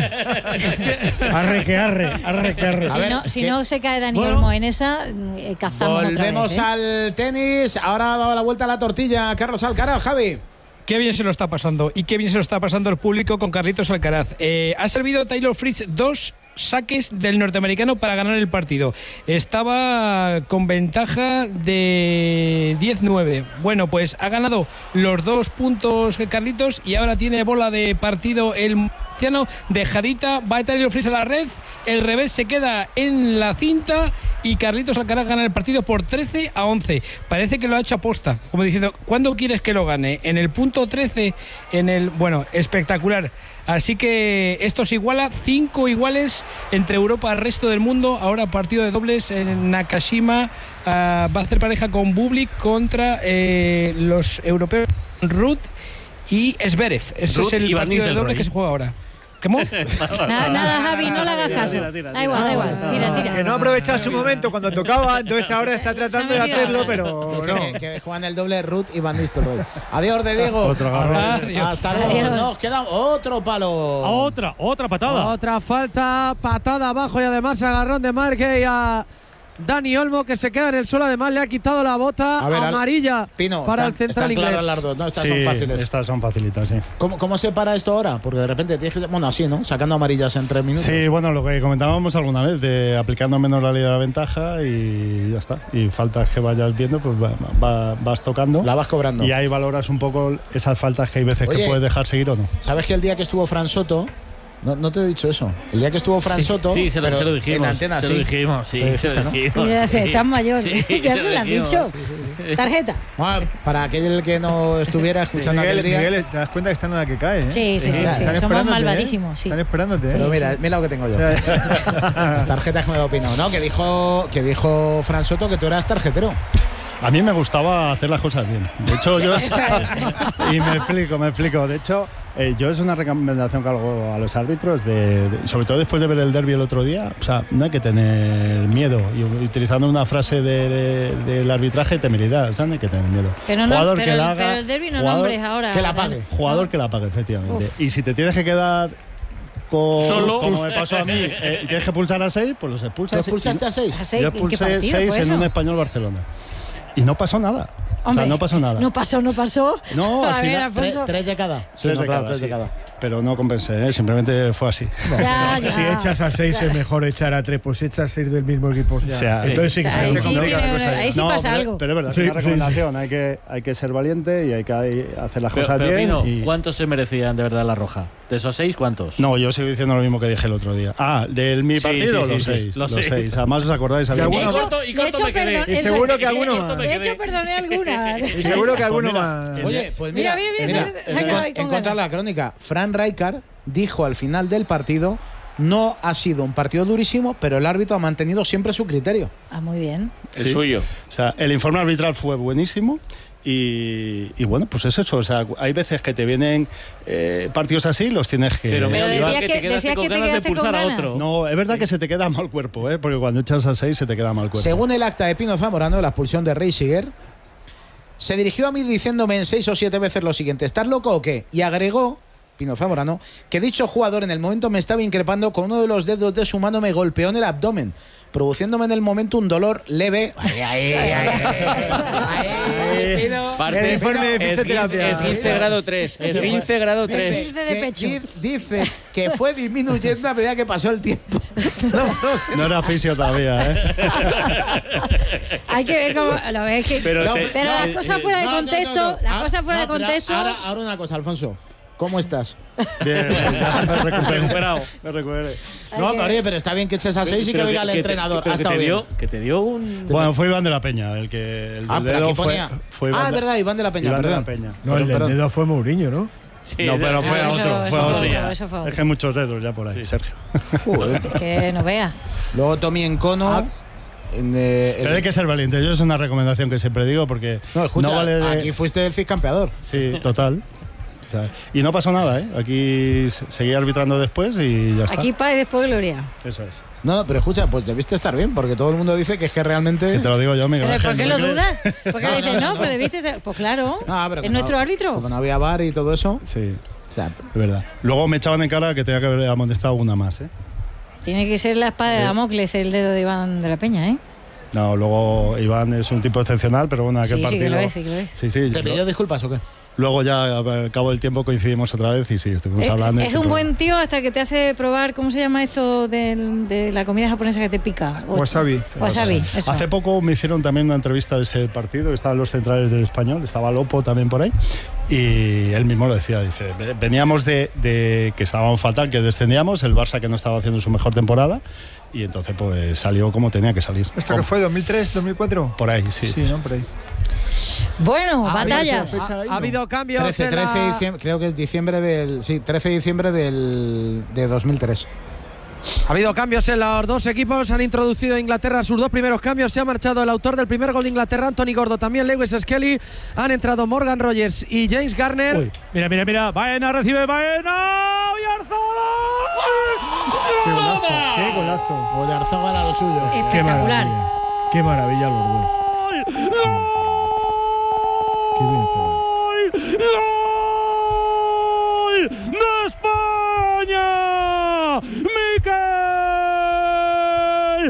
arre que arre, arre que arre. Si, A ver, no, es si que- no se cae Dani Bueno. Olmo en esa, eh, cazamos otra Volvemos vez, ¿eh? al tenis. Ahora ha dado la vuelta a la tortilla Carlos Alcaraz, Javi. Qué bien se lo está pasando y qué bien se lo está pasando el público con Carlitos Alcaraz. Eh, ha servido Taylor Fritz dos saques del norteamericano para ganar el partido. Estaba con ventaja de diez nueve. Bueno, pues ha ganado los dos puntos Carlitos y ahora tiene bola de partido el murciano. Dejadita, va Taylor Fritz a la red, el revés se queda en la cinta y Carlitos Alcaraz gana el partido por trece a once. Parece que lo ha hecho aposta, como diciendo, ¿cuándo quieres que lo gane? ¿En el punto trece? En el, bueno, espectacular. Así que esto se iguala, cinco iguales entre Europa y el resto del mundo. Ahora partido de dobles en Nakashima. Uh, va a hacer pareja con Bublik contra eh, los europeos Ruth y Zverev. Ese Ruth es el y Van partido de Nistelrooy. dobles que se juega ahora. ¿Cómo? Nada, nada, Javi, no le hagas Tira, caso. tira, tira, Da igual, da igual. Tira, tira. Que no aprovecha su momento cuando tocaba, entonces ahora está tratando de hacerlo, pero Que, no. que- que juegan el doble Ruth y Van Nistelrooy. Adiós de Diego. Otro agarrón. Adiós. Hasta luego. Adiós. Nos queda otro palo. A otra, otra patada. Otra falta, patada abajo y además agarrón de Marque a Dani Olmo, que se queda en el suelo. Además le ha quitado la bota A ver, al- amarilla Pino, para están, el central están claras inglés. las dos, ¿no? Estas Sí, son fáciles. estas son facilitas, sí. ¿Cómo, ¿Cómo se para esto ahora? Porque de repente tienes que. Bueno, así, ¿no? Sacando amarillas en tres minutos. Sí, bueno, lo que comentábamos alguna vez, de aplicando menos la ley de la ventaja y ya está. Y faltas que vayas viendo, pues va- va- vas tocando. La vas cobrando. Y ahí valoras un poco esas faltas que hay veces Oye, que puedes dejar seguir o no. ¿Sabes que el día que estuvo Fran Soto? No, no te he dicho eso. El día que estuvo Fran Soto. Sí, se lo, pero se lo dijimos. En antena, se sí. lo dijimos, sí. Lo dijiste, se lo ¿no? dijimos, Sí, ya sí. sé, tan mayor. Sí, Ya se lo has dijimos. dicho. Tarjeta. Bueno, para aquel que no estuviera escuchando Miguel, aquel día. Miguel, te das cuenta que están en la que cae, ¿eh? Sí, sí, sí, sí. Están Somos esperándote, ¿eh? malvadísimos, sí. Están esperándote, ¿eh? Pero mira, mira lo que tengo yo. Las tarjetas que me da Pino, ¿no? Que dijo, que dijo Fran Soto que tú eras tarjetero. A mí me gustaba hacer las cosas bien. De hecho, yo. Esa es. Y me explico, me explico. De hecho, eh, yo es una recomendación que hago a los árbitros, de, de- sobre todo después de ver el derbi el otro día. O sea, no hay que tener miedo. Y utilizando una frase de- de- del arbitraje, temeridad. O sea, no hay que tener miedo. Pero, no, Jugador pero, que el, la haga, pero el derbi no jugador nombres ahora. que la pague. Jugador que la pague, efectivamente. Uf. Y si te tienes que quedar con, Solo. como me pasó a mí, eh, y tienes que pulsar a seis, pues los expulsas. ¿Te expulsaste a seis? A seis, Yo ¿en qué expulsé partido seis fue en eso? un Español Barcelona. y no pasó nada. Hombre, o sea, no pasó nada. No pasó, no pasó. No, al A ver, final, Alfonso. Tres, tres de cada. Sí, Tres no, de claro, cada, tres de sí. cada. Pero no compensé, ¿eh? Simplemente fue así. Ya, ya. Si echas a seis es mejor echar a tres, pues si echas seis del mismo equipo. O sea, entonces sí que Ahí se sí, complica tiene- la cosa. ahí sí No, pasa pero, algo. pero es verdad, Sí, es una sí, recomendación. Hay, que, hay que ser valiente y hay que hacer las Pero, cosas pero, bien. Pino, y... ¿cuántos se merecían de verdad la roja? ¿De esos seis, cuántos? No, yo sigo diciendo lo mismo que dije el otro día. Ah, del mi Sí, partido, sí, sí, los sí. seis. Los Los seis. seis. Además, ¿os acordáis? Había De De uno- hecho, corto- y de corto hecho, me quedé. perdón, Y eso- seguro que alguno más. De hecho, perdoné alguna. Y seguro que alguno Pues mira, más. Oye, pues mira, Mira, mira, mira, se- se ha en, quedado ahí con en contra de ganas. la crónica, Fran Rijkaard dijo al final del partido: no ha sido un partido durísimo, pero el árbitro ha mantenido siempre su criterio. Ah, muy bien. El Sí. suyo. O sea, el informe arbitral fue buenísimo. Y, y bueno, pues es eso. O sea, hay veces que te vienen eh, partidos así, los tienes que. Pero, Pero me decías que que- te quedaste decías con que te ganas de quedaste con pulsar a ganas. otro. No, es verdad que se te queda mal cuerpo, ¿eh? Porque cuando echas a seis se te queda mal cuerpo. Según el acta de Pino Zamorano, la expulsión de Reisiger, se dirigió a mí diciéndome en seis o siete veces lo siguiente: ¿estás loco o qué? Y agregó, Pino Zamorano, que dicho jugador en el momento me estaba increpando con uno de los dedos de su mano, me golpeó en el abdomen, produciéndome en el momento un dolor leve. Ay, ay, ay, ay, ay, Pino. Parte- El informe de esguince- fisioterapia. Esguince grado tres. Esguince grado Dice tres. Esguince de que- pecho. di- Dice que fue disminuyendo a medida que pasó el tiempo. No era fisio todavía, ¿eh? Hay que ver cómo. Lo ves que. Pero Pero, te- las eh, cosas eh, fuera de No, no, contexto. no, no. Las Ah, cosas fuera no, de pero contexto. Ahora, ahora una cosa, Alfonso. ¿Cómo estás? Bien, ya me recuperé. Recuperado. Me recuperé. Hay No, que- pero oye, pero está bien que eches a seis y que Pero diga el que te- entrenador. pero Ha que estado te bien. dio, que te dio un. Bueno, fue Iván de la Peña, el que el Ah, del pero dedo aquí fue, ponía. fue Iván Ah, de- verdad, Iván de la Peña, Iván de perdón. la Peña. No, el del Perdón. dedo fue Mourinho, ¿no? Sí, No, pero fue Ah, a eso- otro, eso fue a fue otro. otro, eso fue Es otro. que hay muchos dedos ya por ahí, Sergio. Es que no veas. Luego Tommy Encono. Ah. en, eh, el- Pero hay que ser valiente. Yo es una recomendación que siempre digo porque No, escucha, no vale de- aquí fuiste el campeador. Sí, total. O sea, y no pasó nada, ¿eh? Aquí se- seguí arbitrando después y ya está. Aquí paz y después gloria. Eso es. No, no, pero escucha, pues debiste estar bien, porque todo el mundo dice que es que realmente. Y te lo digo yo, Miguel ¿Pero Ángel. por qué ¿no lo crees? dudas? ¿Por qué No, le dices no, no? no, Pues no. debiste. ser- Pues claro. No, pero ¿Es como nuestro no- árbitro? Como no había bar y todo eso. Sí, O sea, es verdad. Luego me echaban en cara que tenía que haber amonestado una más, ¿eh? Tiene que ser la espada de Eh. Damocles, el dedo de Iván de la Peña, ¿eh? No, luego Iván es un tipo excepcional, pero bueno, aquel Sí, sí partido. que lo es, sí que lo es. Sí, sí. ¿te yo- pidió disculpas o qué? Luego ya al cabo del tiempo coincidimos otra vez y sí, estuvimos Es, hablando. y es sin un problema. buen tío hasta que te hace probar, ¿cómo se llama esto del- de la comida japonesa que te pica? O- Wasabi. Wasabi, eso. Hace poco me hicieron también una entrevista de ese partido, estaban los centrales del Español, estaba Lopo también por ahí, y él mismo lo decía, dice, veníamos de, de que estábamos fatal, que descendíamos, el Barça que no estaba haciendo su mejor temporada, y entonces pues salió como tenía que salir. ¿Esto Como- que fue? ¿dos mil tres, dos mil cuatro? Por ahí, sí. Sí, ¿no? Por ahí. Bueno, Ha batallas. habido- Ha, ha habido cambios. trece, en trece de la- diciembre, creo que es diciembre del. Sí, trece de diciembre del, de dos mil tres. Ha habido cambios en los dos equipos. Han introducido Inglaterra sus dos primeros cambios. Se ha marchado el autor del primer gol de Inglaterra, Anthony Gordo. También Lewis Skelly. Han entrado Morgan Rogers y James Garner. Uy, mira, mira, mira. Baena recibe Baena. Qué golazo, ¡Oyarzabal! qué golazo. O de Arzábal a lo suyo. Qué Espectacular. maravilla. Qué maravilla los dos. Qué bien juega. ¡Gol de España! ¡Mikel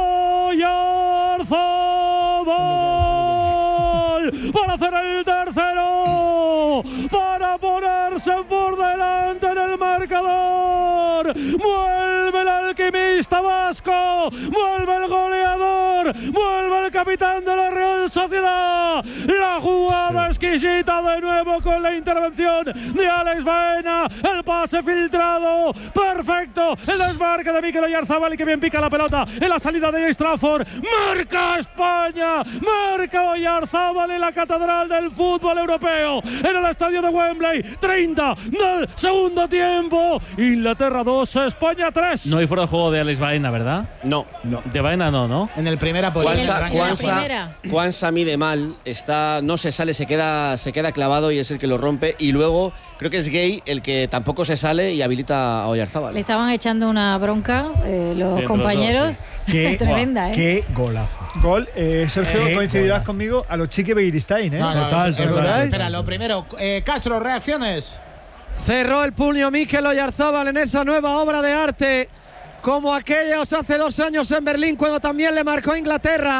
Oyarzabal! Para hacer el tercero, para ponerse por delante en el marcador. Vuelve el alquimista vasco, vuelve el goleador, vuelve el capitán de la Real Sociedad. La jugada exquisita de nuevo con la intervención de Alex Baena, el pase filtrado, perfecto, el desmarque de Mikel Oyarzabal y que bien pica la pelota en la salida de Trafford. Marca España, marca Oyarzabal en la catedral del fútbol europeo, en el estadio de Wembley. Treinta del segundo tiempo, Inglaterra dos, España tres. No hay fuera de juego de Alex Baena, ¿verdad? No. De Baena no, ¿no? En el primer apoyo. En el- Juansa, en la Juansa, primera. Juansa mide mal, está, no se sale, se queda, se queda clavado y es el que lo rompe. Y luego creo que es Gay el que tampoco se sale y habilita a Oyarzabal. Le estaban echando una bronca eh, los Sí, entre compañeros. los dos, Qué, Tremenda, ¿eh? qué golazo. Gol, eh, Sergio, Eh, coincidirás golazo. conmigo a los Chiqui Begiristain, ¿eh? No, no, Total, eh, total. Espera, lo primero. eh, Castro, reacciones. Cerró el puño Mikel Oyarzabal en esa nueva obra de arte, como aquellos hace dos años en Berlín, cuando también le marcó a Inglaterra.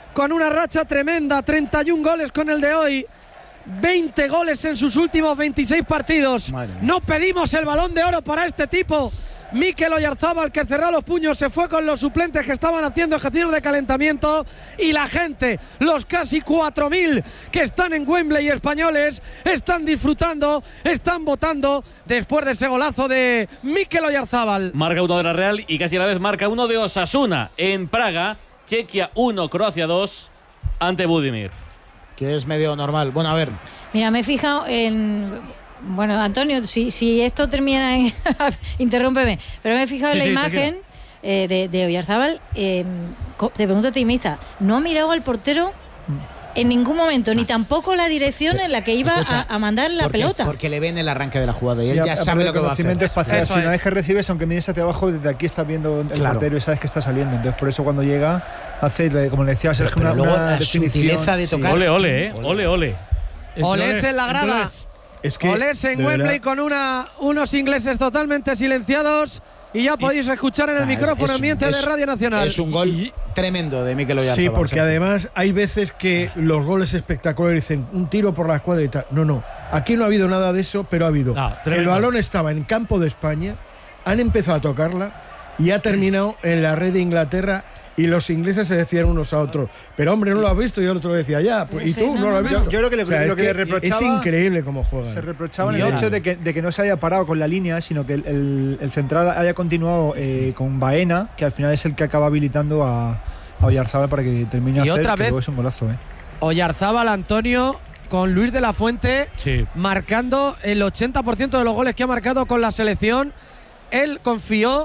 con una racha tremenda, treinta y un goles con el de hoy, veinte goles en sus últimos veintiséis partidos. No pedimos el Balón de Oro para este tipo. Mikel Oyarzábal, que cerró los puños, se fue con los suplentes que estaban haciendo ejercicios de calentamiento, y la gente, los casi cuatro mil que están en Wembley españoles, están disfrutando, están votando después de ese golazo de Mikel Oyarzábal. Marca uno de la Real y casi a la vez marca uno de Osasuna en Praga. Chequia uno, Croacia dos ante Budimir. Que es medio normal. Bueno, a ver. Mira, me he fijado en... Bueno, Antonio, si, si esto termina en... Interrúmpeme. Pero me he fijado Sí, en la sí, imagen eh, de, de Oyarzábal. Eh, te pregunto a ti, Miza, ¿no ha mirado al portero en ningún momento, ni tampoco la dirección en la que iba Escucha, a, a mandar la porque, pelota? Porque le ven el arranque de la jugada y él Y ya a- sabe a- lo que va a hacer. conocimiento espacial. Eso Si una es. vez que recibes, aunque mires hacia abajo, desde aquí estás viendo el Claro. portero y sabes que está saliendo. Entonces, por eso cuando llega, hace, como le decía Sergio, Pero una, luego una la definición. sutileza de Sí. tocar. Ole, ole, eh. Ole, ole. Olés en la grada. Entonces, Es que, Olés en de Wembley verdad, con una, unos ingleses totalmente silenciados. Y ya podéis escuchar en el Ah, es- micrófono es- ambiente es- de Radio Nacional. Es un gol tremendo de Mikel Oyarzábal. Sí, porque Sergio. además hay veces que los goles espectaculares dicen un tiro por la escuadra y tal. No, no. Aquí no ha habido nada de eso, pero ha habido. No, el tremendo. balón estaba en campo de España, han empezado a tocarla y ha terminado en la red de Inglaterra. Y los ingleses se decían unos a otros, pero hombre, no lo has visto. Y el otro decía, ya, pues, y Sí, tú no, no, no, lo has no. visto. Yo creo que le- O sea, lo es que le reprochaba- es increíble cómo juegan. Se reprochaba Y el otra. hecho de que, de que no se haya parado con la línea, sino que el, el- el central haya continuado eh, con Baena, que al final es el que acaba habilitando a, a Oyarzábal para que termine Y a hacer, otra que vez- luego es un golazo. ¿eh? Oyarzábal, Antonio, con Luis de la Fuente, sí. marcando el ochenta por ciento de los goles que ha marcado con la selección. Él confió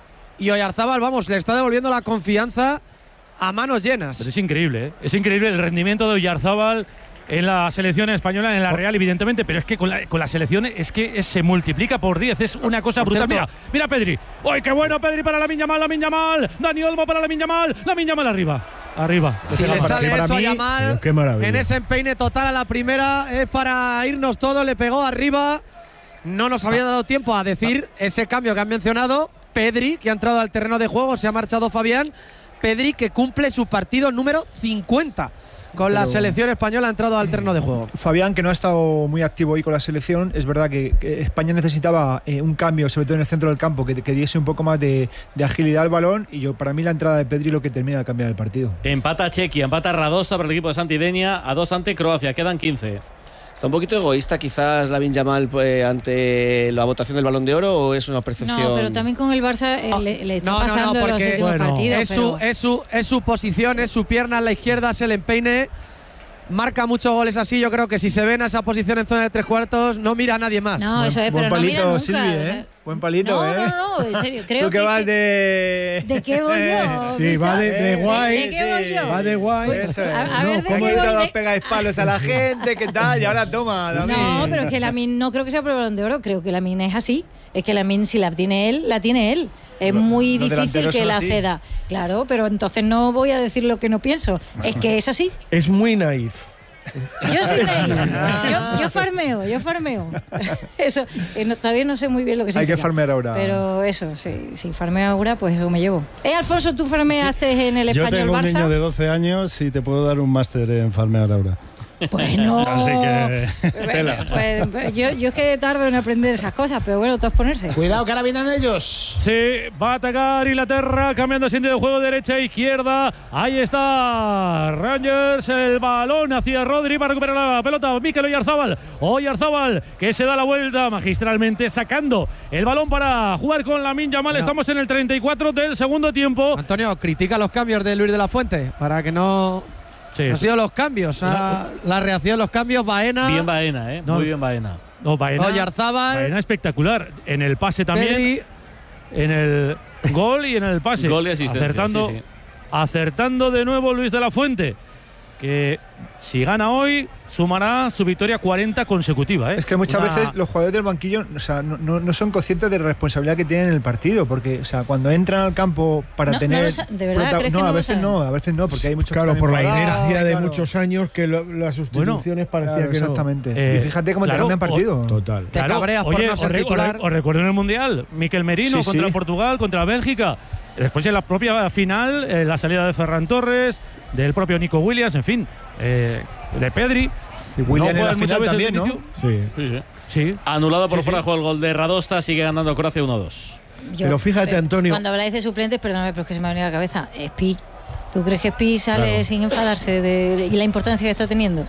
y Oyarzábal, vamos, le está devolviendo la confianza a manos llenas. Pero es increíble, ¿eh? Es increíble el rendimiento de Oyarzábal en la selección española, en la Real, evidentemente, pero es que con la, con la selección es que es- se multiplica por diez, es una cosa Por brutal. cierto- Mira, mira Pedri. ¡Ay, qué bueno Pedri para Lamine Yamal, Lamine Yamal! Dani Olmo para Lamine Yamal, Lamine Yamal arriba. Arriba. Si Para- le sale para eso a mí, Yamal, pero qué maravilla. en ese empeine total a la primera, es para irnos todos, le pegó arriba. No nos había dado tiempo a decir ese cambio que han mencionado. Pedri, que ha entrado al terreno de juego, se ha marchado Fabián. Pedri, que cumple su partido número cincuenta con la Pero- selección española, ha entrado al terreno de juego. Fabián, que no ha estado muy activo hoy con la selección, es verdad que, que España necesitaba eh, un cambio, sobre todo en el centro del campo, que, que diese un poco más de, de agilidad al balón, y yo para mí la entrada de Pedri lo que termina de cambiar el partido. Empata Chequia, empata Radosa para el equipo de Santidenia, a dos ante Croacia. Quedan quince. ¿Está un poquito egoísta quizás Lamine Yamal pues, ante la votación del Balón de Oro o es una percepción? No, pero también con el Barça eh, le, le está No, no, no, pasando en los porque- últimos Bueno, partidos. Es pero- su, es, su, es su posición, es su pierna en la izquierda, es el empeine. Marca muchos goles así. Yo creo que si se ven a esa posición en zona de tres cuartos, no mira a nadie más. No, eso es, pero Buen no mira palito, nunca. Silvi, o sea, ¿eh? Buen palito, no, ¿eh? no, no, en serio. Creo Tú que, que, vas de… ¿De qué voy yo? Sí, va de, de Eh, guay. ¿de qué voy yo? Va de guay. Eso es. A- a No, ver, ¿de ¿cómo qué voy ahorita de- os pegáis palos a la gente? ¿Qué tal? Y ahora toma, David. No, pero es que Lamine no creo que sea por el Balón de Oro, creo que Lamine es así. Es que Lamine, si la tiene él, la tiene él. Es Lo- muy los difícil delanteros que son la así. ceda. Claro, pero entonces no voy a decir lo que no pienso. Es que es así. Es muy naif. Yo sí me yo, yo farmeo, yo farmeo. Eso, eh, no- todavía no sé muy bien lo que Hay significa. que farmear ahora. Pero eso, sí, si farmeo ahora, pues eso me llevo. Eh, Alfonso, tú farmeaste en el Yo Español tengo un Barça. niño de doce años y te puedo dar un máster en farmear ahora. Bueno, Así que… Bueno, pues, pues, yo, yo es que tardo en aprender esas cosas, pero bueno, todos ponerse. Cuidado, que ahora vienen ellos. Sí, va a atacar Inglaterra, cambiando de sentido de juego derecha e izquierda. Ahí está Rangers, el balón hacia Rodri para recuperar la pelota. Mikel Oyarzábal, Oyarzábal que se da la vuelta magistralmente, sacando el balón para jugar con Lamine Yamal. No. Estamos en el treinta y cuatro del segundo tiempo. Antonio, critica los cambios de Luis de la Fuente para que no. Sí. No han sido los cambios, ah, la reacción, los cambios. Baena, Bien Baena, ¿eh? No. Muy bien Baena. No, Baena, Oyarzábal, Baena espectacular. En el pase también, Pedri. en el gol y en el pase. Gol y asistencia, Acertando, sí, sí. acertando de nuevo Luis de la Fuente, que si gana hoy sumará su victoria cuarenta consecutiva. ¿eh? Es que muchas Una- veces los jugadores del banquillo, o sea, no, no- no son conscientes de la responsabilidad que tienen en el partido, porque, o sea, cuando entran al campo para No, no tener, lo sa- ¿de verdad prota- crees que no, no a lo veces saben? no, a veces no, porque hay muchos que Claro, están por la enfadados, inercia de claro. muchos años que lo- las sustituciones parecía Claro, que no. exactamente. Eh, y fíjate cómo claro, te cambian partido. Total. Te cabreas por oye, no ser os, re- titular. os re- os recuerdo en el Mundial, Mikel Merino Sí, contra sí. Portugal, contra Bélgica. Después en la propia final, eh, la salida de Ferran Torres, del propio Nico Williams, en fin, eh, de Pedri. Y Williams No en la juegan final muchas también, veces ¿no? de Sí. Sí, sí. Sí. Anulado por Sí, fuera sí. de juego el gol de Radosta, sigue ganando Croacia uno dos. Yo- Pero fíjate, eh, Antonio. Cuando habláis de suplentes, perdóname, pero es que se me ha venido a la cabeza. Spi. ¿Tú crees que Spi sale Claro. sin enfadarse de, y la importancia que está teniendo?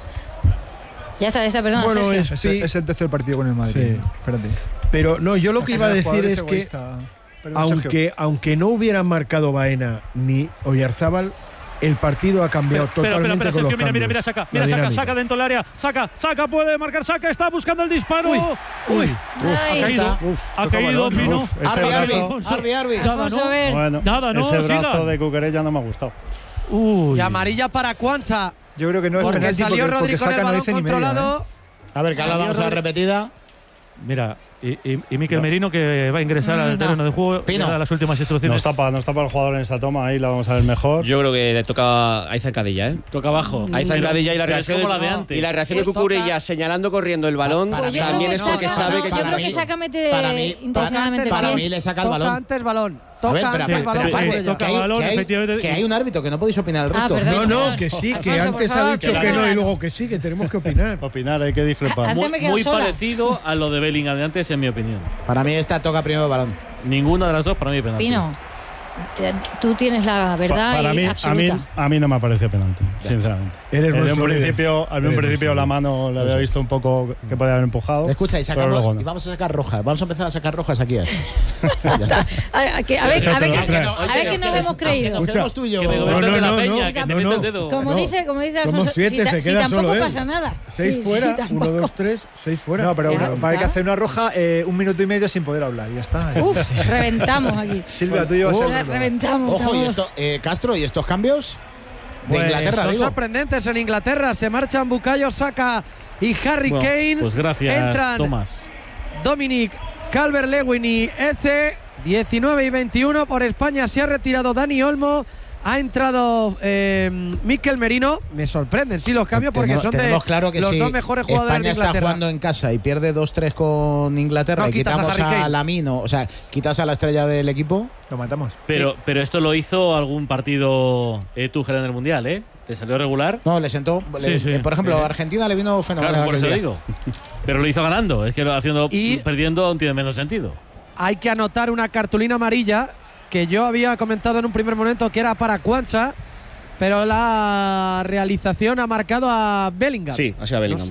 Ya está, ya está, perdona, Bueno, Sergio. es- Es, Sí. el- es el tercer partido con el Madrid. Sí. Espérate. Pero no, yo lo que iba a decir es que, Perdón, Sergio. aunque, aunque no hubieran marcado Baena ni Oyarzábal, el partido ha cambiado Espera, espera, totalmente espera, con los Sergio, mira, mira, mira, cambios. saca, La mira, saca, dinámica. saca dentro del área, saca, saca, puede marcar, saca, está buscando el disparo. Uy, uy. Ay, ha caído, está. Uf, ha toca caído balón. Pino. Uf, ese Arbi, Arbi, brazo- Alfonso. Arbi, Arbi. Nada, Alfonso, ¿no? a ver. Bueno, Nada, no, ese brazo sigan. de Cuquerella no me ha gustado. Uy. Y amarilla para Cuanza. Yo creo que no es Porque penalti salió porque, Rodri porque con el saca no balón dice ni media, controlado. ¿eh? A ver, que ahora Salió vamos a la Rodri. repetida. Mira, y, y, y Miquel Merino, que va a ingresar Mm, al no. terreno de juego, Pino. ya da las últimas No instrucciones. está para no está para el jugador en esta toma, ahí la vamos a ver mejor. Yo creo que le toca a zancadilla, ¿eh? Toca abajo. Hay zancadilla y la Pero es reacción como la de no, antes. y la reacción de Pues Cucurella señalando corriendo el balón Para Pues mí yo creo también que es porque saca- sabe no, que yo para creo que mí- saca mete para mí- intencionalmente para bien. mí le saca el Toca balón. antes balón. A Toca ver, pero, antes pero, balón. pero, sí, aparte, sí, toca que hay- balón, que hay- efectivamente. que hay un árbitro que no podéis opinar el Ah, resto. perdón. No, no, que sí, que Alfonso, antes por ha favor, dicho que que la no y gana. luego que sí, que tenemos que opinar. Opinar, hay que discrepar. Antes Muy, me quedo muy sola. parecido a lo de Bellingham de antes, en mi opinión. Para mí esta toca primero el balón. Ninguna de las dos para mí es penalti. Pino, eh, tú tienes la Pa- verdad para y mí, a absoluta. mí, a mí no me parece penalti, sinceramente. Eres En un nuestro principio, en un Eres principio nuestro la mano le había visto un poco que podía haber empujado. Escucha, y pero sacamos luego no. y vamos a sacar rojas. Vamos a empezar a sacar rojas aquí. a estos. Ya está. A, a que- a ver, Eso a te ver, lo que, trae. a ver que nos hemos creído. Nos quedamos tú y yo. Que me No, comenta no, de la no, peña, no, que te no, mete no. el dedo. Como No. dice, como dice Somos Alfonso, siete, si, ta- se si queda tampoco solo él. pasa nada. Seis Sí, sí, fuera, uno, tampoco. dos, tres, seis fuera. No, pero Ya, bueno, va a haber que está. hacer una roja eh, un minuto y medio sin poder hablar. Y ya está. Uf, reventamos aquí. Silvia, tú llevas Re- el reventamos. Ojo, y estamos- esto, eh, Castro, ¿y estos cambios? De Pues Inglaterra, son digo. sorprendentes en Inglaterra. Se marchan Bukayo Saka y Harry Bueno, Kane. pues gracias, Entran Tomás. Dominic Calvert-Lewin y Eze. diecinueve y veintiuno por España. Se ha retirado Dani Olmo. Ha entrado eh, Mikel Merino. Me sorprenden, sí, los cambios porque Tenemos- son de tenemos claro que los si dos mejores jugadores España de está Inglaterra. jugando en casa y pierde dos tres con Inglaterra No, y quitas a quitamos Harry a, Kane. Lamino, o sea, quitas a la estrella del equipo. Lo matamos. Pero, pero esto lo hizo algún partido eh, Tuchel en el Mundial, ¿eh? Le salió regular. No, le sentó. le- Sí, sí. eh, por ejemplo, Sí. a Argentina le vino fenomenal. Claro, por eso aquel día. digo. Pero lo hizo ganando. Es que lo haciendo Y- perdiendo aún tiene menos sentido. Hay que anotar una cartulina amarilla que yo había comentado en un primer momento que era para Kwanza, pero la realización ha marcado a Bellingham. Sí, ha sido a Bellingham.